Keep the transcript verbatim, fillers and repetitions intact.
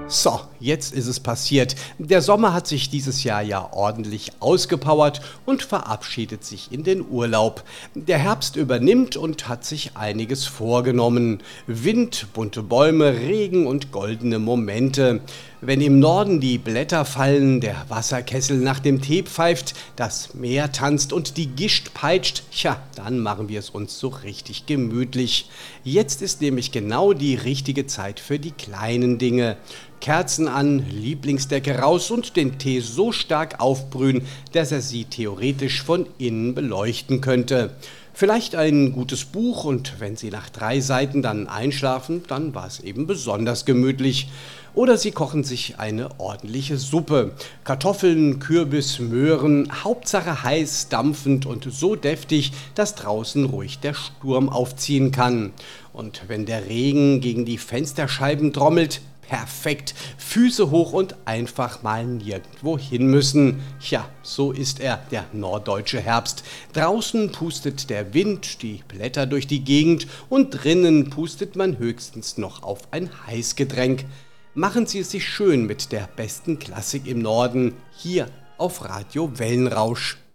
So, jetzt ist es passiert. Der Sommer hat sich dieses Jahr ja ordentlich ausgepowert und verabschiedet sich in den Urlaub. Der Herbst übernimmt und hat sich einiges vorgenommen. Wind, bunte Bäume, Regen und goldene Momente. Wenn im Norden die Blätter fallen, der Wasserkessel nach dem Tee pfeift, das Meer tanzt und die Gischt peitscht, tja, dann machen wir es uns so richtig gemütlich. Jetzt ist nämlich genau die richtige Zeit für die kleinen Dinge. Kerzen an, Lieblingsdecke raus und den Tee so stark aufbrühen, dass er sie theoretisch von innen beleuchten könnte. Vielleicht ein gutes Buch und wenn Sie nach drei Seiten dann einschlafen, dann war es eben besonders gemütlich. Oder Sie kochen sich eine ordentliche Suppe. Kartoffeln, Kürbis, Möhren, Hauptsache heiß, dampfend und so deftig, dass draußen ruhig der Sturm aufziehen kann. Und wenn der Regen gegen die Fensterscheiben trommelt, perfekt, Füße hoch und einfach mal nirgendwo hin müssen. Ja, so ist er, der norddeutsche Herbst. Draußen pustet der Wind die Blätter durch die Gegend und drinnen pustet man höchstens noch auf ein Heißgetränk. Machen Sie es sich schön mit der besten Klassik im Norden, hier auf Radio Wellenrausch.